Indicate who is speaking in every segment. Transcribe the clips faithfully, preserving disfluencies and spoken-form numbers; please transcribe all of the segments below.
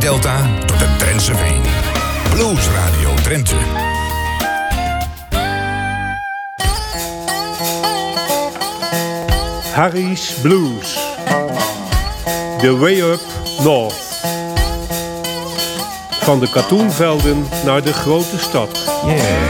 Speaker 1: Delta tot de Drentse Veen. Blues Radio Drenthe.
Speaker 2: Harry's Blues. The Way Up North. Van de katoenvelden naar de grote stad.
Speaker 3: Yeah.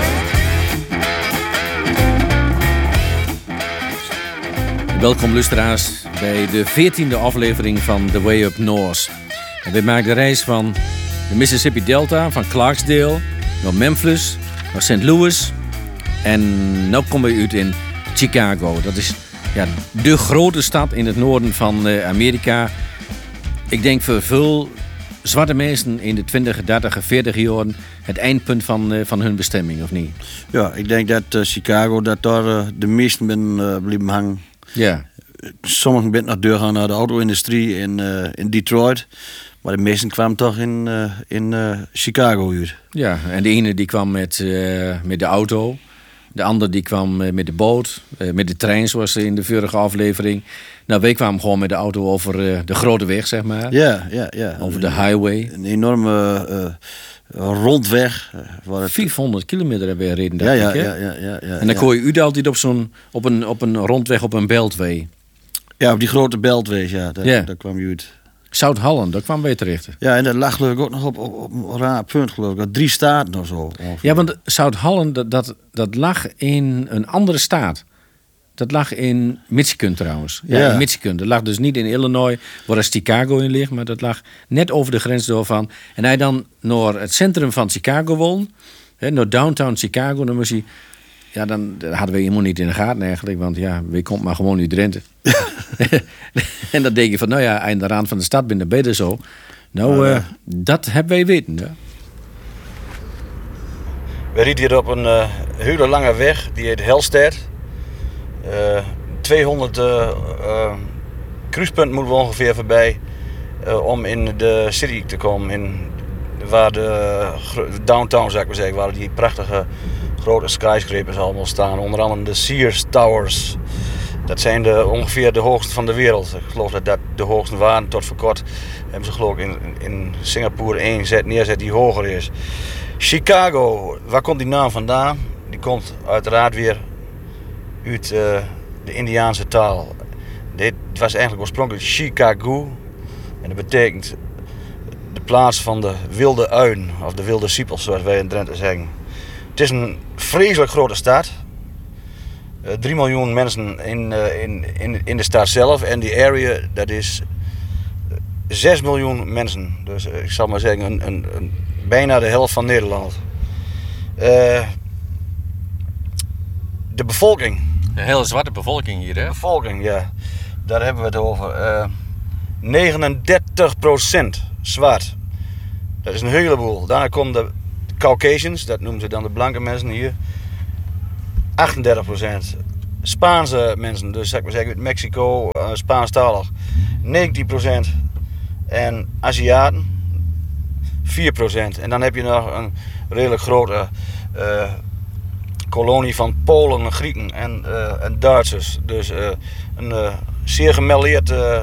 Speaker 3: Welkom luisteraars bij de veertiende aflevering van The Way Up North. En we maken de reis van de Mississippi Delta, van Clarksdale naar Memphis, naar Saint Louis. En nu komen we uit in Chicago. Dat is ja, de grote stad in het noorden van uh, Amerika. Ik denk voor veel zwarte mensen in de twintig, dertig, veertig jaren het eindpunt van, uh, van hun bestemming, of niet?
Speaker 4: Ja, ik denk dat uh, Chicago, dat daar uh, de meesten ben uh, blijven hangen.
Speaker 3: Ja.
Speaker 4: Sommigen zijn nog doorgaan naar de auto-industrie in, uh, in Detroit. Maar de meesten kwamen toch in, uh, in uh, Chicago uit.
Speaker 3: Ja, en de ene die kwam met, uh, met de auto. De ander die kwam uh, met de boot. Uh, met de trein, zoals in de vorige aflevering. Nou, wij kwamen gewoon met de auto over uh, de grote weg, zeg maar.
Speaker 4: Ja, ja, ja.
Speaker 3: Over de highway.
Speaker 4: Een enorme uh, rondweg. Uh, waar het...
Speaker 3: vierhonderd kilometer hebben we gereden,
Speaker 4: ja,
Speaker 3: dacht
Speaker 4: ja,
Speaker 3: ik, hè?
Speaker 4: ja, ja, ja, ja.
Speaker 3: En dan kon je u altijd op, zo'n, op, een, op een rondweg, op een beltweg.
Speaker 4: Ja, op die grote beltweg, ja. Daar,
Speaker 3: Ja.
Speaker 4: daar kwam je uit.
Speaker 3: Zuid-Holland, daar kwam wij terecht.
Speaker 4: Ja, en dat lag geloof ik ook nog op, op, op een raar punt, geloof ik. Drie staten of zo. Ongeveer.
Speaker 3: Ja, want Zuid-Holland, dat, dat, dat lag in een andere staat. Dat lag in Michigan trouwens. Ja,
Speaker 4: Ja.
Speaker 3: in Michigan. Dat lag dus niet in Illinois, waar als Chicago in ligt, maar dat lag net over de grens doorvan. En hij dan naar het centrum van Chicago woont, hè, naar downtown Chicago, dan moest hij... Ja, dan dat hadden we helemaal niet in de gaten eigenlijk, want ja, we komt maar gewoon uit Drenthe. En dan denk je van, nou ja, aan de rand van de stad ben je beter zo. Nou,
Speaker 4: Maar,
Speaker 3: uh,
Speaker 4: uh,
Speaker 3: dat hebben wij weten. Ja.
Speaker 4: We rieden hier op een uh, hele lange weg, die heet Hellstead. Uh, tweehonderd uh, uh, kruispunten moeten we ongeveer voorbij uh, om in de city te komen. In, waar de uh, downtown, zou ik maar zeggen, waar die prachtige grote skyscrapers allemaal staan. Onder andere de Sears Towers. Dat zijn de, ongeveer de hoogste van de wereld. Ik geloof dat dat de hoogste waren tot voor kort. Hebben ze geloof ik in, in Singapore één zet neerzet die hoger is. Chicago, waar komt die naam vandaan? Die komt uiteraard weer uit uh, de Indiaanse taal. Dit was eigenlijk oorspronkelijk Chicago. En dat betekent de plaats van de wilde uien. Of de wilde siepels, zoals wij in Drenthe zeggen. Het is een vreselijk grote stad. Uh, drie miljoen mensen in, uh, in, in, in de stad zelf. En die area, dat is zes miljoen mensen. Dus uh, ik zal maar zeggen, een, een, een, bijna de helft van Nederland. Uh, de bevolking.
Speaker 3: Een hele zwarte bevolking hier, hè?
Speaker 4: De bevolking, ja. Daar hebben we het over. Uh, negenendertig procent zwart. Dat is een heleboel. Daarna komen de Caucasians, dat noemen ze dan de blanke mensen hier. achtendertig procent. Spaanse mensen, dus zeg maar zeggen, Mexico, uh, Spaanstalig, negentien procent. En Aziaten, vier procent. En dan heb je nog een redelijk grote uh, kolonie van Polen, Grieken en, uh, en Duitsers. Dus uh, een uh, zeer gemeldeerd, uh,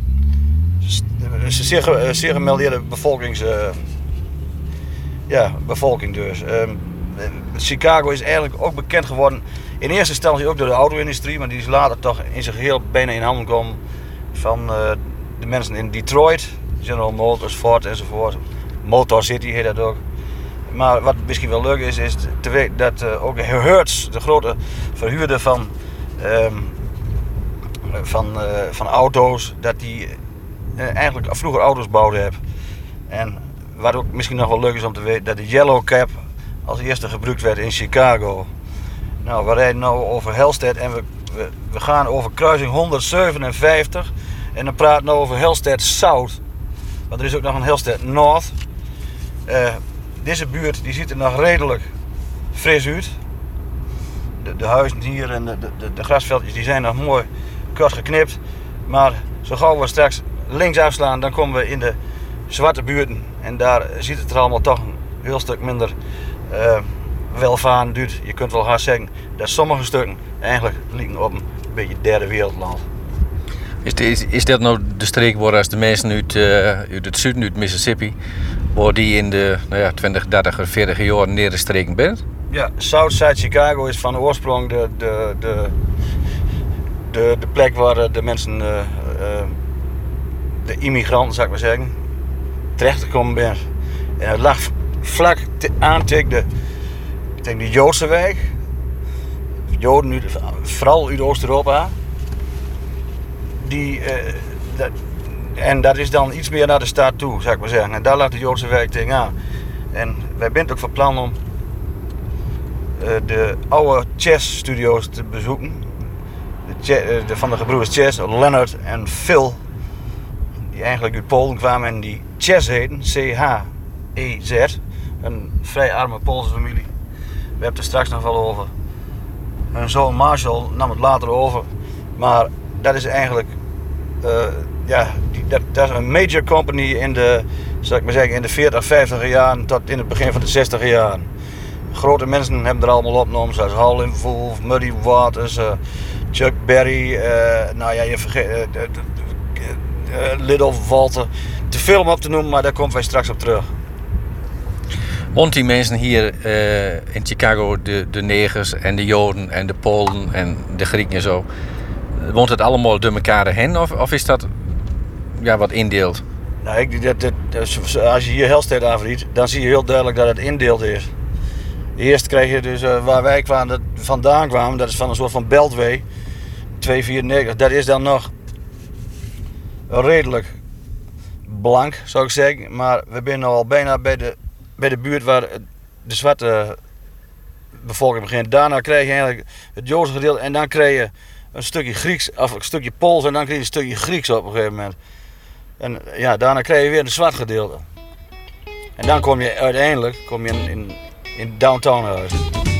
Speaker 4: zeer, uh, zeer gemeldeerde bevolkings, uh, ja, bevolking dus. Um, Chicago is eigenlijk ook bekend geworden in eerste instantie ook door de auto-industrie, maar die is later toch in zijn geheel bijna in handen gekomen van uh, de mensen in Detroit, General Motors, Ford enzovoort. Motor City heet dat ook. Maar wat misschien wel leuk is, is te weten dat uh, ook Hertz, de grote verhuurder van, um, van, uh, van auto's, dat die uh, eigenlijk vroeger auto's bouwde heeft. En wat ook misschien nog wel leuk is om te weten, dat de Yellow Cab als eerste gebruikt werd in Chicago. Nou, we rijden nu over Hellstead en we, we, we gaan over kruising honderdzevenenvijftig. En dan praten we over Hellstead South. Want er is ook nog een Hellstead North. Uh, deze buurt die ziet er nog redelijk fris uit. De, de huizen hier en de, de, de grasveldjes die zijn nog mooi kort geknipt. Maar zo gauw we straks links afslaan, dan komen we in de zwarte buurten. En daar ziet het er allemaal toch een heel stuk minder uh, welvarend uit. Je kunt wel haast zeggen dat sommige stukken eigenlijk liegen op een beetje derde wereldland.
Speaker 5: Is, is, is dat nou de streek waar als de mensen uit, uh, uit het zuiden, uit Mississippi, waar die in de nou ja, twintig, dertig, veertig jaar neergestreken bent?
Speaker 4: Ja, Southside Chicago is van oorsprong de, de, de, de, de plek waar de mensen, uh, uh, de immigranten zou ik maar zeggen, terechtgekomen zijn. En het lag vlak te, aan tegen de, tegen de Joodse wijk. Joden, uit, vooral uit Oost-Europa. Die, uh, dat, en dat is dan iets meer naar de stad toe, zou ik maar zeggen. En daar lag de Joodse wijk tegenaan. En wij zijn ook van plan om uh, de oude Chess studio's te bezoeken. De, de, van de gebroeders Chess, Leonard en Phil. Die eigenlijk uit Polen kwamen en die Chess heten, C H E Z. Een vrij arme Poolse familie. We hebben het er straks nog wel over. Hun zoon Marshall nam het later over. Maar dat is eigenlijk uh, ja, die, dat, dat is een major company in de, zal ik maar zeggen, in de veertig, vijftig jaren tot in het begin van de zestig jaren. Grote mensen hebben er allemaal opgenomen, zoals Howlin' Wolf, Muddy Waters, uh, Chuck Berry, uh, nou ja, je vergeet, uh, uh, uh, uh, Little Walter. Te veel om op te noemen, maar daar komen wij straks op terug.
Speaker 5: Want die mensen hier uh, in Chicago, de, de negers en de Joden en de Polen en de Grieken en zo, woont het allemaal door elkaar heen of, of is dat ja, wat indeelt?
Speaker 4: Nou, ik, dat, dat, dat, als je hier Hellstead aanvliegt, dan zie je heel duidelijk dat het indeeld is. Eerst kreeg je dus uh, waar wij kwamen, dat, vandaan kwamen, dat is van een soort van beltway, tweehonderdvierennegentig. Dat is dan nog redelijk blank, zou ik zeggen. Maar we zijn al bijna bij de, bij de buurt waar de zwarte bevolking begint. Daarna krijg je eigenlijk het Joodse gedeelte en dan krijg je een stukje Grieks, of een stukje Pools en dan krijg je een stukje Grieks op een gegeven moment. En ja, daarna krijg je weer een zwart gedeelte. En dan kom je uiteindelijk kom je in, in, in downtown huis.